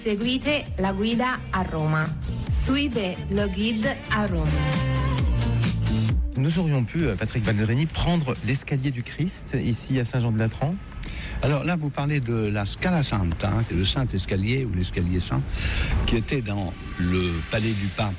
seguite la guida a Roma. Suivez le guide à Rome. Nous aurions pu, Patrick Balzerini, prendre l'escalier du Christ ici à Saint-Jean-de-Latran. Alors là, vous parlez de la Scala Santa, le saint escalier ou l'escalier saint, qui était dans le palais du pape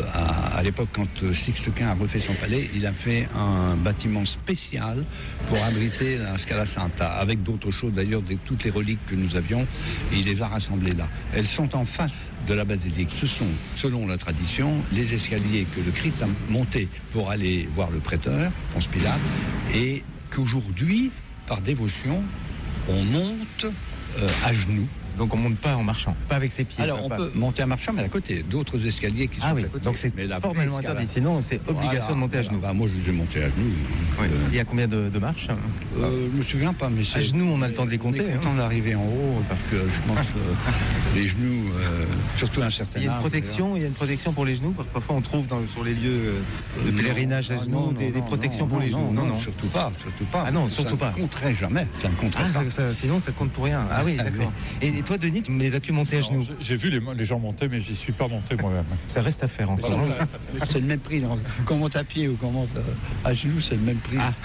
à l'époque quand Sixte Quint a refait son palais. Il a fait un bâtiment spécial pour abriter la Scala Santa, avec d'autres choses d'ailleurs, toutes les reliques que nous avions, et il les a rassemblées là. Elles sont en face de la basilique. Ce sont, selon la tradition, les escaliers que le Christ a montés pour aller voir le prêteur, Ponce Pilate, et qu'aujourd'hui, par dévotion, on monte à genoux. Donc on monte pas en marchant, pas avec ses pieds. Alors on peut monter en marchant, mais à côté, d'autres escaliers qui sont à côté. Donc c'est formellement interdit, sinon c'est obligation de monter à genoux. Moi je les ai montés à genoux. Il y a combien de marches? Je me souviens pas, mais à genoux on a le temps de les compter. On a le temps d'arriver en haut, parce que je pense les genoux, surtout à un certain âge. Il y a une protection pour les genoux, parce que parfois on trouve sur les lieux de pèlerinage à genoux des protections pour les genoux. Non, surtout pas. Ah non, surtout pas. Ça ne compterait jamais. Ça ne compterait pas. Sinon ça compte pour rien. Ah oui, d'accord. Et toi, Denis, les as-tu montés à genoux? J'ai vu les gens monter, mais j'y suis pas monté moi-même. Ça reste à faire encore. C'est le même prix. Qu'on monte à pied ou qu'on monte à genoux, c'est le même prix. Ah.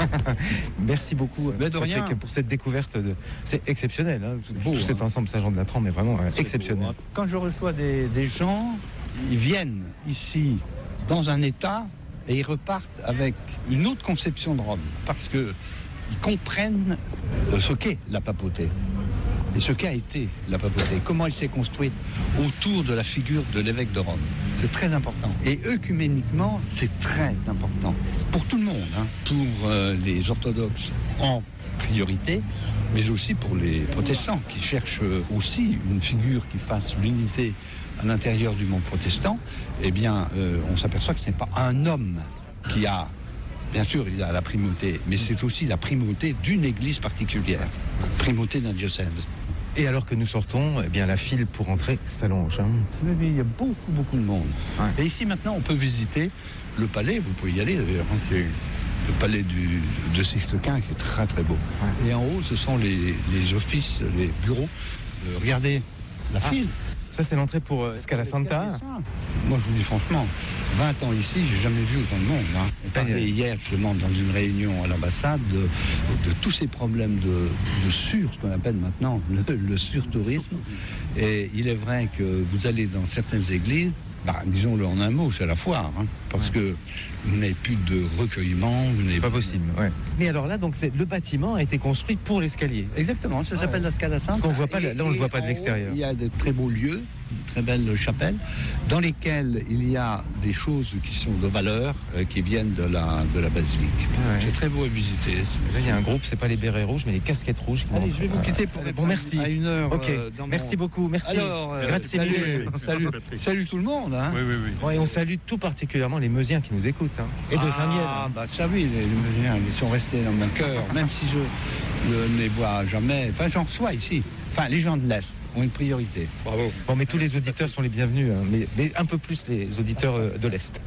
Merci beaucoup, Patrick, pour cette découverte. C'est exceptionnel. Tout cet ensemble Saint-Jean-de-Latran, mais vraiment exceptionnel. Beau. Quand je reçois des gens, ils viennent ici dans un état et ils repartent avec une autre conception de Rome. Parce qu'ils comprennent ce qu'est la papauté. Et ce qu'a été la papauté, comment elle s'est construite autour de la figure de l'évêque de Rome. C'est très important. Et œcuméniquement, c'est très important. Pour tout le monde, pour les orthodoxes en priorité, mais aussi pour les protestants qui cherchent aussi une figure qui fasse l'unité à l'intérieur du monde protestant. Eh bien, on s'aperçoit que ce n'est pas un homme qui a... Bien sûr, il a la primauté, mais c'est aussi la primauté d'une église particulière, primauté d'un diocèse. Et alors que nous sortons, eh bien la file pour entrer s'allonge. Oui, il y a beaucoup de monde. Ouais. Et ici maintenant, on peut visiter le palais. Vous pouvez y aller. C'est le palais de Sixte Quint qui est très très beau. Ouais. Et en haut, ce sont les offices, les bureaux. Regardez la file. Ça, c'est l'entrée pour Scala Santa. Moi, je vous dis franchement, 20 ans ici, j'ai jamais vu autant de monde. On parlait hier, justement, dans une réunion à l'ambassade, de tous ces problèmes de ce qu'on appelle maintenant le surtourisme. Et il est vrai que vous allez dans certaines églises, disons-le en un mot, c'est la foire, parce que vous n'avez plus de recueillement. C'est pas possible, Mais alors là, donc, le bâtiment a été construit pour l'escalier. Exactement, ça s'appelle la Scala Santa. Parce qu'on voit pas, là, on ne le voit pas de l'extérieur. Il y a de très beaux lieux, de très belles chapelles, dans lesquelles il y a des choses qui sont de valeur, qui viennent de la basilique. C'est très beau à visiter. Là, il y a un groupe, c'est pas les bérets rouges, mais les casquettes rouges. Allez, je vais vous quitter pour merci. À une heure. Ok, merci beaucoup, merci. Alors, grazie mille. Salut tout le monde. Oui. Et on salue tout particulièrement les Meusiens qui nous écoutent. Et de Saint-Miel. Ça oui, les Meusiens, ils sont restés dans mon cœur, même si je ne les vois jamais. Enfin, j'en reçois ici. Enfin, les gens de l'Est ont une priorité. Bravo. Bon, mais tous les auditeurs sont les bienvenus, mais un peu plus les auditeurs de l'Est.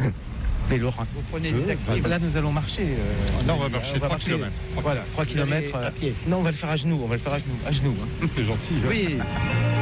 Mais Laurent, vous prenez des taxis. Là, nous allons marcher. Non, on va marcher 3 km. Voilà, 3 km. à pied. Non, on va le faire à genoux. À genoux. C'est gentil. Oui.